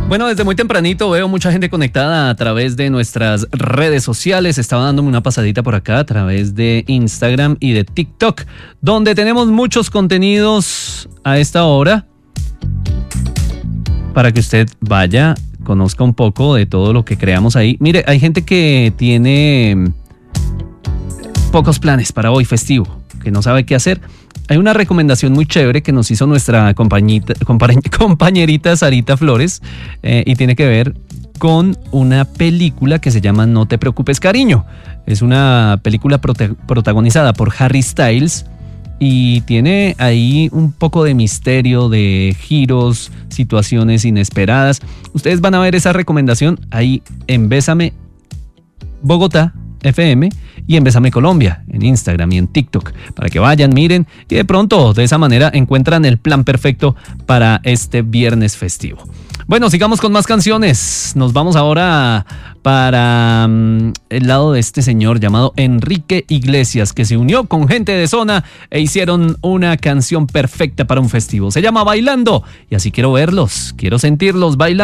Bueno, desde muy tempranito veo mucha gente conectada a través de nuestras redes sociales. Estaba dándome una pasadita por acá a través de Instagram y de TikTok, donde tenemos muchos contenidos a esta hora para que usted vaya, conozca un poco de todo lo que creamos ahí. Mire, hay gente que tiene pocos planes para hoy festivo, que no sabe qué hacer. Hay una recomendación muy chévere que nos hizo nuestra compañerita Sarita Flores y tiene que ver con una película que se llama No te preocupes, cariño. Es una película protagonizada por Harry Styles y tiene ahí un poco de misterio, de giros, situaciones inesperadas. Ustedes van a ver esa recomendación ahí en Bésame Bogotá FM y en Bésame Colombia, en Instagram y en TikTok, para que vayan, miren y de pronto de esa manera encuentran el plan perfecto para este viernes festivo. Bueno, sigamos con más canciones. Nos vamos ahora para el lado de este señor llamado Enrique Iglesias, que se unió con gente de zona e hicieron una canción perfecta para un festivo. Se llama Bailando y así quiero verlos, quiero sentirlos bailando.